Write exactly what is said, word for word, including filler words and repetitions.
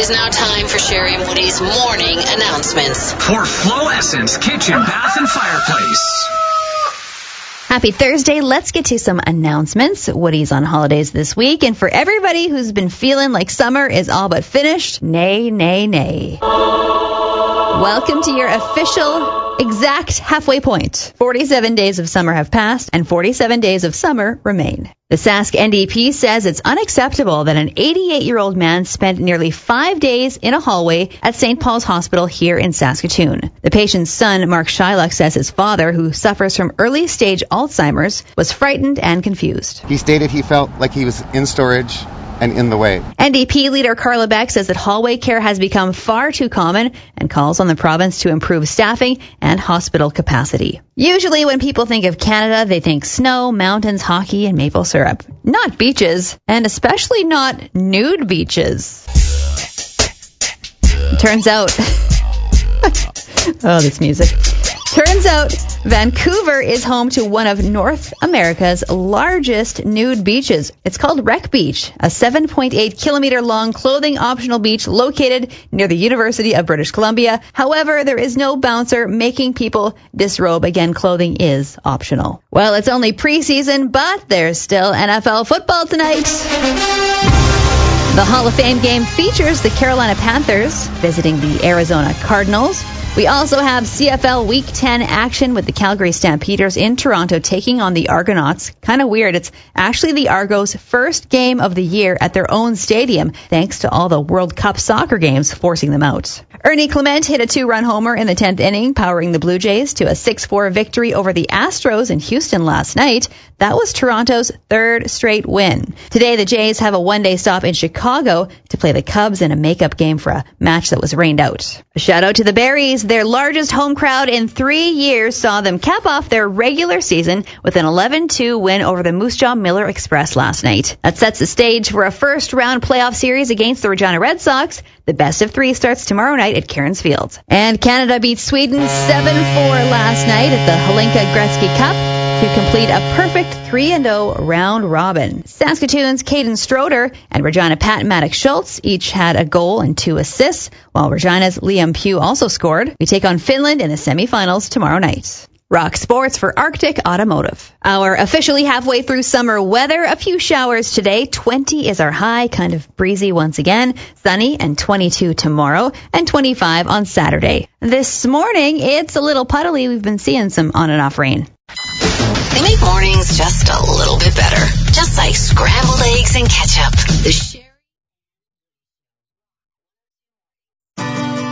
It's now time for Sherry and Woody's morning announcements. For Flow Essence Kitchen, Bath, and Fireplace. Happy Thursday. Let's get to some announcements. Woody's on holidays this week, and for everybody who's been feeling like summer is all but finished, nay, nay, nay. Welcome to your official exact halfway point. forty-seven days of summer have passed, and forty-seven days of summer remain. The Sask N D P says it's unacceptable that an eighty-eight-year-old man spent nearly five days in a hallway at Saint Paul's Hospital here in Saskatoon. The patient's son, Mark Shylock, says his father, who suffers from early-stage Alzheimer's, was frightened and confused. He stated he felt like he was in storage and in the way. N D P leader Carla Beck says that hallway care has become far too common and calls on the province to improve staffing and hospital capacity. Usually when people think of Canada, they think snow, mountains, hockey, and maple syrup. Not beaches, and especially not nude beaches. Turns out... oh, this music. Turns out Vancouver is home to one of North America's largest nude beaches. It's called Wreck Beach, a seven point eight kilometer long clothing optional beach located near the University of British Columbia. However, there is no bouncer making people disrobe. Again, clothing is optional. Well, it's only preseason, but there's still N F L football tonight. The Hall of Fame game features the Carolina Panthers visiting the Arizona Cardinals. We also have C F L Week ten action with the Calgary Stampeders in Toronto taking on the Argonauts. Kind of weird. It's actually the Argos' first game of the year at their own stadium, thanks to all the World Cup soccer games forcing them out. Ernie Clement hit a two-run homer in the tenth inning, powering the Blue Jays to a six four victory over the Astros in Houston last night. That was Toronto's third straight win. Today, the Jays have a one-day stop in Chicago to play the Cubs in a makeup game for a match that was rained out. A shout out to the Berries. Their largest home crowd in three years saw them cap off their regular season with an eleven two win over the Moose Jaw Miller Express last night. That sets the stage for a first-round playoff series against the Regina Red Sox. The best of three starts tomorrow night at Cairns Field. And Canada beat Sweden seven four last night at the Hlinka Gretzky Cup to complete a perfect three and oh round robin. Saskatoon's Caden Stroder and Regina Pat Maddox Schultz each had a goal and two assists, while Regina's Liam Pugh also scored. We take on Finland in the semifinals tomorrow night. Rock Sports for Arctic Automotive. Our officially halfway through summer weather, a few showers today. twenty is our high, kind of breezy once again. Sunny and twenty-two tomorrow and twenty-five on Saturday. This morning, it's a little puddly. We've been seeing some on and off rain. They make mornings just a little bit better. Just like scrambled eggs and ketchup. The